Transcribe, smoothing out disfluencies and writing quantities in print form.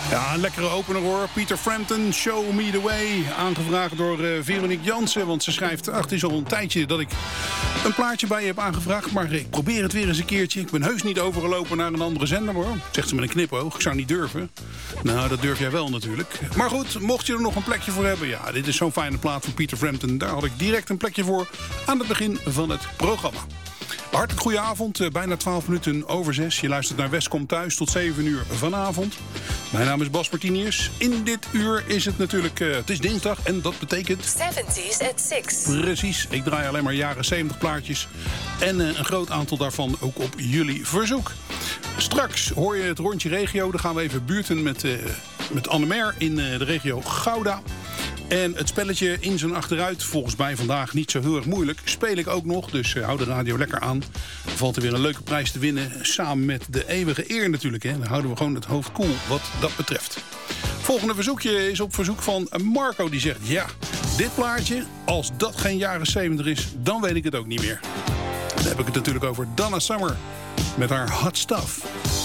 Ja, een lekkere opener hoor. Peter Frampton, Show Me The Way. Aangevraagd door Veronique Jansen. Want ze schrijft, het is al een tijdje dat ik een plaatje bij je heb aangevraagd. Maar ik probeer het weer eens een keertje. Ik ben heus niet overgelopen naar een andere zender hoor. Zegt ze met een knipoog. Ik zou niet durven. Nou, dat durf jij wel natuurlijk. Maar goed, mocht je er nog een plekje voor hebben. Ja, dit is zo'n fijne plaat van Peter Frampton. Daar had ik direct een plekje voor aan het begin van het programma. Hartelijk goede avond, bijna 12 minuten over 6. Je luistert naar West komt thuis tot 7 uur vanavond. Mijn naam is Bas Martiniers. In dit uur is het natuurlijk, het is dinsdag en dat betekent... 70s at 6. Precies, ik draai alleen maar jaren 70 plaatjes. En een groot aantal daarvan ook op jullie verzoek. Straks hoor je het rondje regio. Dan gaan we even buurten met Annemer in de regio Gouda. En het spelletje in zijn achteruit, volgens mij vandaag niet zo heel erg moeilijk, speel ik ook nog. Dus hou de radio lekker aan. Er valt er weer een leuke prijs te winnen. Samen met de eeuwige eer natuurlijk. Hè. Dan houden we gewoon het hoofd koel wat dat betreft. Volgende verzoekje is op verzoek van Marco. Die zegt, ja, dit plaatje, als dat geen jaren 70 is, dan weet ik het ook niet meer. Dan heb ik het natuurlijk over Donna Summer met haar Hot Stuff.